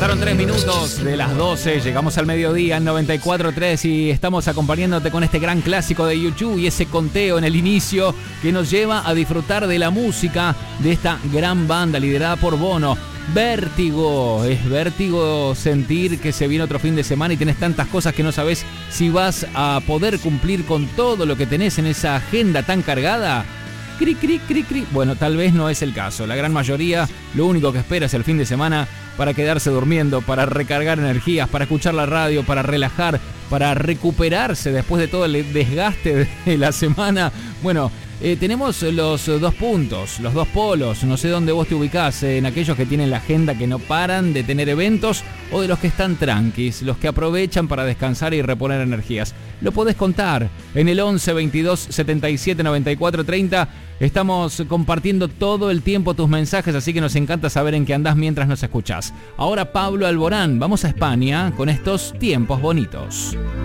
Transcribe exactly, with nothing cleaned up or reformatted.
Pasaron tres minutos de las doce, llegamos al mediodía en noventa y cuatro punto tres y estamos acompañándote con este gran clásico de YouTube y ese conteo en el inicio que nos lleva a disfrutar de la música de esta gran banda liderada por Bono. Vértigo, es vértigo sentir que se viene otro fin de semana y tenés tantas cosas que no sabés si vas a poder cumplir con todo lo que tenés en esa agenda tan cargada. Cri, cri, cri, cri. Bueno, tal vez no es el caso. La gran mayoría lo único que espera es el fin de semana para quedarse durmiendo, para recargar energías, para escuchar la radio, para relajar, para recuperarse después de todo el desgaste de la semana. Bueno, eh, tenemos los dos puntos, los dos polos. No sé dónde vos te ubicás, eh, en aquellos que tienen la agenda que no paran de tener eventos o de los que están tranquis, los que aprovechan para descansar y reponer energías. Lo podés contar en el once, veintidós, setenta y siete, noventa y cuatro, treinta. Estamos compartiendo todo el tiempo tus mensajes, así que nos encanta saber en qué andás mientras nos escuchás. Ahora Pablo Alborán, vamos a España con estos tiempos bonitos.